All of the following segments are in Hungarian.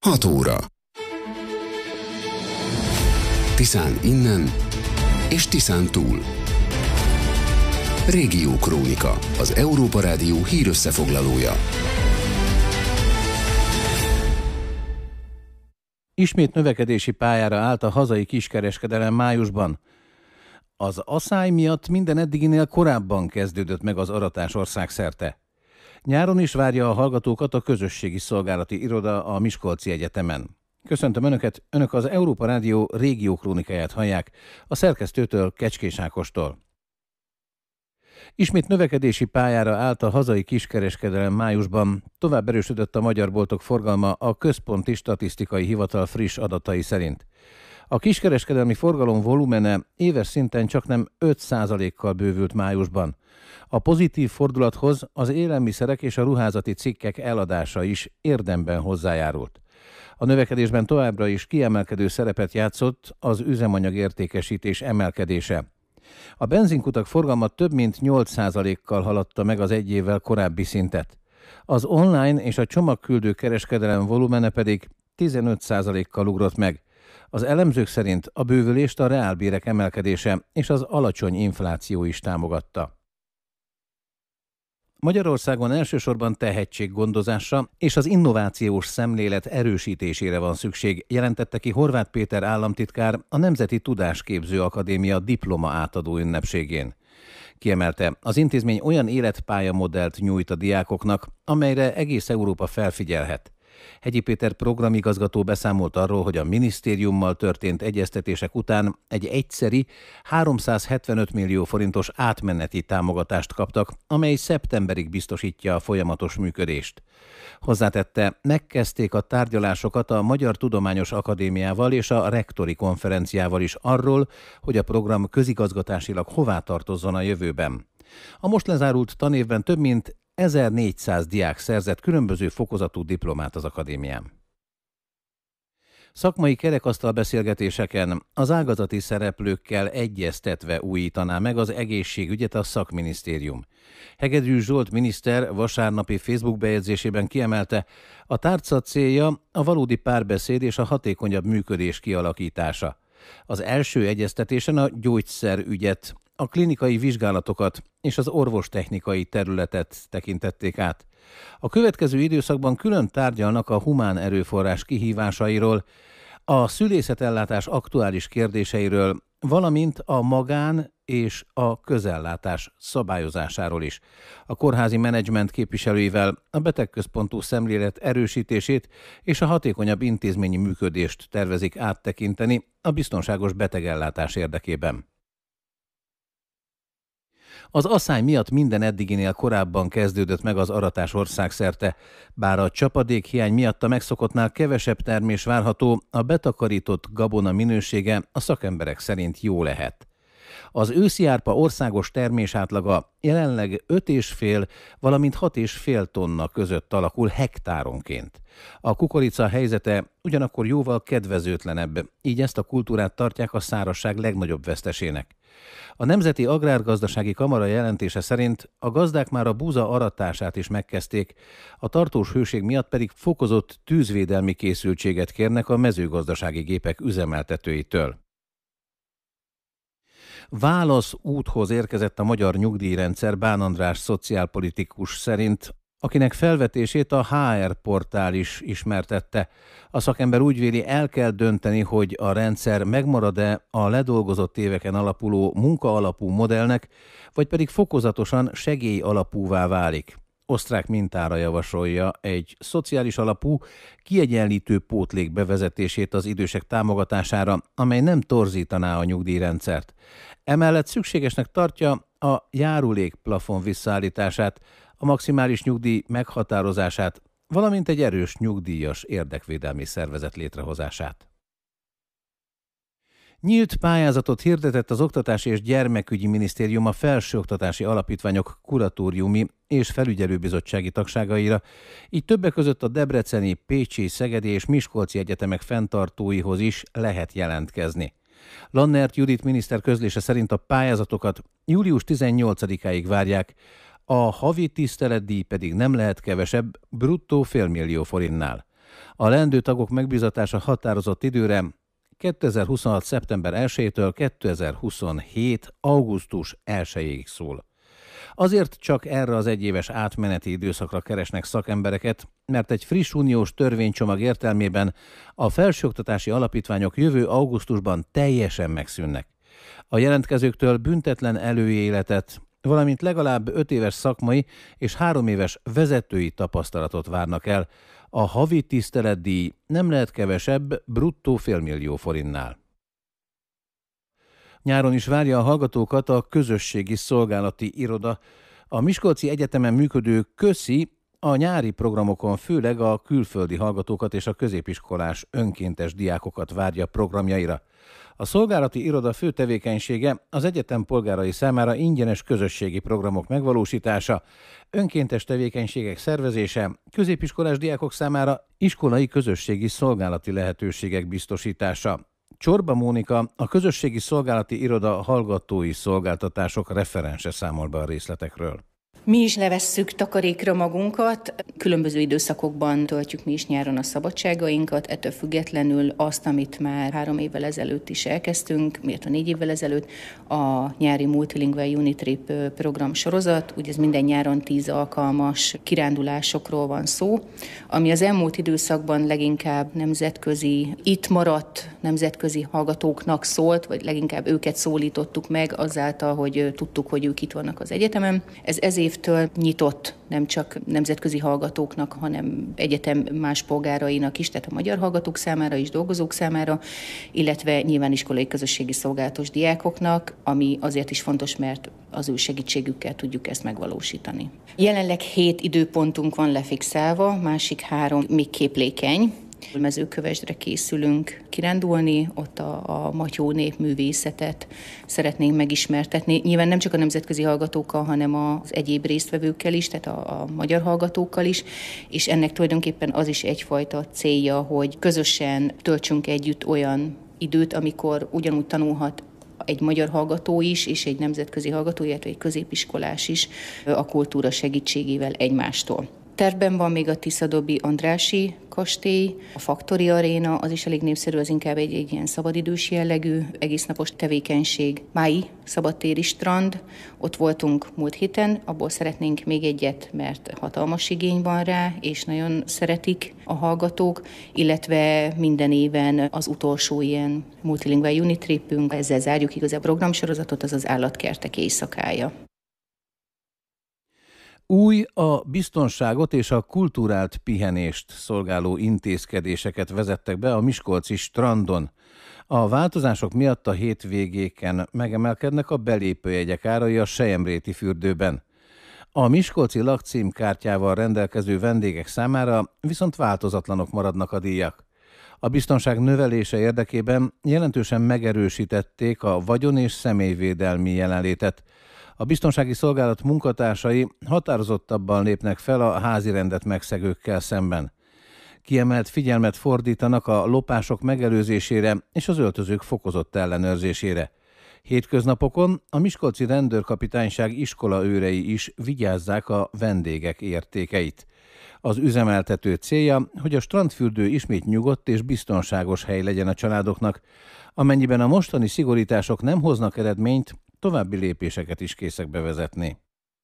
6 óra. Tiszán innen és Tiszán túl. Régiókrónika, az Európa Rádió hírösszefoglalója. Ismét növekedési pályára állt a hazai kiskereskedelem májusban. Az aszály miatt minden eddiginél korábban kezdődött meg az aratás országszerte. Nyáron is várja a hallgatókat a Közösségi Szolgálati Iroda a Miskolci Egyetemen. Köszöntöm Önöket, Önök az Európa Rádió régiókrónikáját hallják, a szerkesztőtől, Kecskés Ákostól. Ismét növekedési pályára állt a hazai kiskereskedelem májusban, tovább erősödött a magyar boltok forgalma a Központi Statisztikai Hivatal friss adatai szerint. A kiskereskedelmi forgalom volumene éves szinten csaknem 5%-kal bővült májusban. A pozitív fordulathoz az élelmiszerek és a ruházati cikkek eladása is érdemben hozzájárult. A növekedésben továbbra is kiemelkedő szerepet játszott az üzemanyag értékesítés emelkedése. A benzinkutak forgalma több mint 8%-kal haladta meg az egy évvel korábbi szintet. Az online és a csomagküldő kereskedelem volumene pedig 15%-kal ugrott meg. Az elemzők szerint a bővülést a reálbérek emelkedése és az alacsony infláció is támogatta. Magyarországon elsősorban tehetséggondozásra és az innovációs szemlélet erősítésére van szükség, jelentette ki Horváth Péter államtitkár a Nemzeti Tudásképző Akadémia diploma átadó ünnepségén. Kiemelte, az intézmény olyan életpályamodellt nyújt a diákoknak, amelyre egész Európa felfigyelhet. Hegyi Péter programigazgató beszámolt arról, hogy a minisztériummal történt egyeztetések után egy egyszeri 375 millió forintos átmeneti támogatást kaptak, amely szeptemberig biztosítja a folyamatos működést. Hozzátette, megkezdték a tárgyalásokat a Magyar Tudományos Akadémiával és a rektori konferenciával is arról, hogy a program közigazgatásilag hová tartozzon a jövőben. A most lezárult tanévben több mint 1400 diák szerzett különböző fokozatú diplomát az akadémián. Szakmai kerekasztal beszélgetéseken az ágazati szereplőkkel egyeztetve újítaná meg az egészségügyet a szakminisztérium. Hegedűs Zsolt miniszter vasárnapi Facebook bejegyzésében kiemelte, a tárca célja a valódi párbeszéd és a hatékonyabb működés kialakítása. Az első egyeztetésen a gyógyszerügyet, a klinikai vizsgálatokat és az orvostechnikai területet tekintették át. A következő időszakban külön tárgyalnak a humán erőforrás kihívásairól, a szülészetellátás aktuális kérdéseiről, valamint a magán és a közellátás szabályozásáról is. A kórházi menedzsment képviselőivel a betegközpontú szemlélet erősítését és a hatékonyabb intézményi működést tervezik áttekinteni a biztonságos betegellátás érdekében. Az aszály miatt minden eddiginél korábban kezdődött meg az aratás országszerte, bár a csapadékhiány miatt a megszokottnál kevesebb termés várható, a betakarított gabona minősége a szakemberek szerint jó lehet. Az őszi árpa országos termésátlaga jelenleg 5,5, valamint 6,5 tonna között alakul hektáronként. A kukorica helyzete ugyanakkor jóval kedvezőtlenebb, így ezt a kultúrát tartják a szárazság legnagyobb vesztesének. A Nemzeti Agrárgazdasági Kamara jelentése szerint a gazdák már a búza aratását is megkezdték, a tartós hőség miatt pedig fokozott tűzvédelmi készültséget kérnek a mezőgazdasági gépek üzemeltetőitől. Válasz úthoz érkezett a magyar nyugdíjrendszer Bán András szociálpolitikus szerint, akinek felvetését a HR portál is ismertette. A szakember úgy véli, el kell dönteni, hogy a rendszer megmarad-e a ledolgozott éveken alapuló munkaalapú modellnek, vagy pedig fokozatosan segély alapúvá válik. Osztrák mintára javasolja egy szociális alapú, kiegyenlítő pótlék bevezetését az idősek támogatására, amely nem torzítaná a nyugdíjrendszert. Emellett szükségesnek tartja a járulékplafon visszaállítását, a maximális nyugdíj meghatározását, valamint egy erős nyugdíjas érdekvédelmi szervezet létrehozását. Nyílt pályázatot hirdetett az Oktatási és Gyermekügyi Minisztérium a felsőoktatási alapítványok kuratóriumi és felügyelőbizottsági tagságaira, így többek között a debreceni, pécsi, szegedi és miskolci egyetemek fenntartóihoz is lehet jelentkezni. Lannert Judit miniszter közlése szerint a pályázatokat július 18-áig várják, a havi tiszteletdíj pedig nem lehet kevesebb, bruttó 500 000 forintnál. A leendő tagok megbízatása határozott időre 2026. szeptember 1-től 2027. augusztus 1-ig szól. Azért csak erre az egyéves átmeneti időszakra keresnek szakembereket, mert egy friss uniós törvénycsomag értelmében a felsőoktatási alapítványok jövő augusztusban teljesen megszűnnek. A jelentkezőktől büntetlen előéletet, valamint legalább 5 éves szakmai és 3 éves vezetői tapasztalatot várnak el. A havi tiszteletdíj nem lehet kevesebb, bruttó félmillió forintnál. Nyáron is várja a hallgatókat a Közösségi Szolgálati Iroda. A Miskolci Egyetemen működő KÖSZI a nyári programokon főleg a külföldi hallgatókat és a középiskolás önkéntes diákokat várja programjaira. A szolgálati iroda fő tevékenysége az egyetem polgárai számára ingyenes közösségi programok megvalósítása, önkéntes tevékenységek szervezése, középiskolás diákok számára iskolai közösségi szolgálati lehetőségek biztosítása. Csorba Mónika, a Közösségi Szolgálati Iroda hallgatói szolgáltatások referense számol be a részletekről. Mi is levesszük takarékra magunkat, különböző időszakokban töltjük mi is nyáron a szabadságainkat, ettől függetlenül azt, amit már 3 évvel ezelőtt is elkezdtünk, miért a 4 évvel ezelőtt, a nyári Multilingual Unitrip program sorozat, ugye ez minden nyáron 10 alkalmas kirándulásokról van szó, ami az elmúlt időszakban leginkább nemzetközi, itt maradt nemzetközi hallgatóknak szólt, vagy leginkább őket szólítottuk meg azáltal, hogy tudtuk, hogy ők itt vannak az egyetemen. Ez évtől nyitott nem csak nemzetközi hallgatóknak, hanem egyetem más polgárainak is, tehát a magyar hallgatók számára is, dolgozók számára, illetve nyilván iskolai közösségi szolgálatos diákoknak, ami azért is fontos, mert az ő segítségükkel tudjuk ezt megvalósítani. Jelenleg 7 időpontunk van lefixálva, másik 3 még képlékeny. Mezőkövesdre készülünk kirándulni, ott a matyó népművészetet szeretnénk megismertetni. Nyilván nem csak a nemzetközi hallgatókkal, hanem az egyéb résztvevőkkel is, tehát a magyar hallgatókkal is, és ennek tulajdonképpen az is egyfajta célja, hogy közösen töltsünk együtt olyan időt, amikor ugyanúgy tanulhat egy magyar hallgató is, és egy nemzetközi hallgató, illetve egy középiskolás is a kultúra segítségével egymástól. Tervben van még a Tiszadobi Andrássy kastély, a Faktori Aréna, az is elég népszerű, az inkább egy ilyen szabadidős jellegű, egésznapos tevékenység. Mái szabadtéri strand, ott voltunk múlt héten, abból szeretnénk még egyet, mert hatalmas igény van rá, és nagyon szeretik a hallgatók, illetve minden éven az utolsó ilyen Multilingual Unitripünk, ezzel zárjuk igaz a programsorozatot, az az állatkertek éjszakája. Új, a biztonságot és a kulturált pihenést szolgáló intézkedéseket vezettek be a miskolci strandon. A változások miatt a hétvégéken megemelkednek a belépőjegyek árai a Selyemréti fürdőben. A miskolci lakcímkártyával rendelkező vendégek számára viszont változatlanok maradnak a díjak. A biztonság növelése érdekében jelentősen megerősítették a vagyon- és személyvédelmi jelenlétet. A biztonsági szolgálat munkatársai határozottabban lépnek fel a házirendet megszegőkkel szemben. Kiemelt figyelmet fordítanak a lopások megelőzésére és az öltözők fokozott ellenőrzésére. Hétköznapokon a miskolci rendőrkapitányság iskolaőrei is vigyázzák a vendégek értékeit. Az üzemeltető célja, hogy a strandfürdő ismét nyugodt és biztonságos hely legyen a családoknak. Amennyiben a mostani szigorítások nem hoznak eredményt, további lépéseket is készek bevezetni.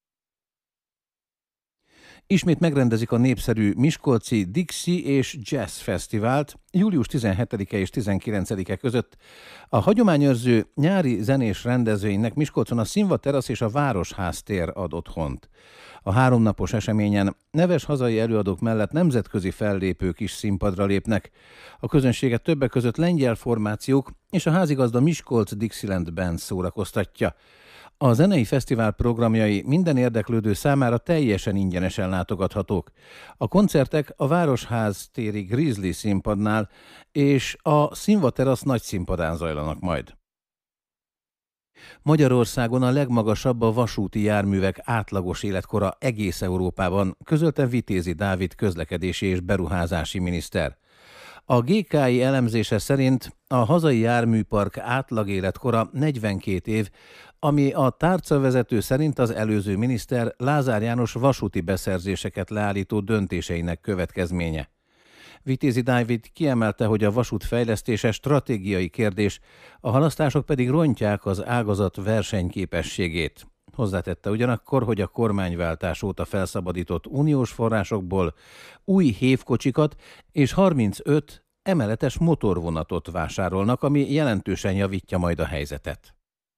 Ismét megrendezik a népszerű miskolci Dixie és Jazz Fesztivált július 17-e és 19-e között. A hagyományőrző nyári zenés rendezvénynek Miskolcon a Színva terasz és a Városház tér ad otthont. A 3 napos eseményen neves hazai előadók mellett nemzetközi fellépők is színpadra lépnek. A közönséget többek között lengyel formációk és a házigazda Miskolc Dixieland Band szórakoztatja. A zenei fesztivál programjai minden érdeklődő számára teljesen ingyenesen látogathatók. A koncertek a Városház téri Grizzly színpadnál és a Színva terasz nagy színpadán zajlanak majd. Magyarországon a legmagasabb a vasúti járművek átlagos életkora egész Európában, közölte Vitézi Dávid közlekedési és beruházási miniszter. A GKI elemzése szerint a hazai járműpark átlagéletkora 42 év, ami a tárcavezető szerint az előző miniszter Lázár János vasúti beszerzéseket leállító döntéseinek következménye. Vitézi Dávid kiemelte, hogy a vasút fejlesztése stratégiai kérdés, a halasztások pedig rontják az ágazat versenyképességét. Hozzátette ugyanakkor, hogy a kormányváltás óta felszabadított uniós forrásokból új hévkocsikat és 35 emeletes motorvonatot vásárolnak, ami jelentősen javítja majd a helyzetet.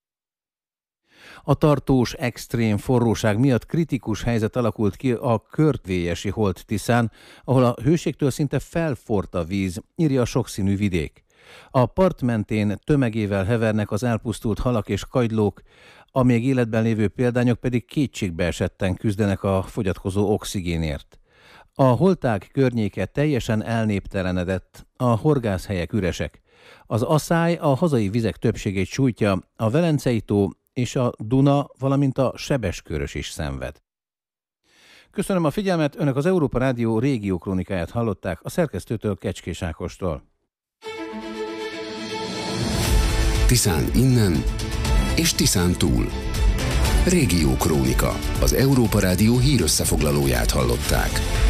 A tartós extrém forróság miatt kritikus helyzet alakult ki a Körtvélyesi Holt-Tiszán, ahol a hőségtől szinte felforrt a víz, írja a sokszínű vidék. A part mentén tömegével hevernek az elpusztult halak és kagylók, a még életben lévő példányok pedig kétségbeesetten küzdenek a fogyatkozó oxigénért. A holtág környéke teljesen elnéptelenedett, a horgászhelyek üresek. Az Aszály a hazai vizek többségét sújtja, a Velencei tó és a Duna, valamint a Sebeskörös is szenved. Köszönöm a figyelmet, Önök az Európa Rádió régiókrónikáját hallották a szerkesztőtől, Kecskés Ákostól. Tiszán innen és Tiszán túl. Régiókrónika, az Európa Rádió hírösszefoglalóját hallották.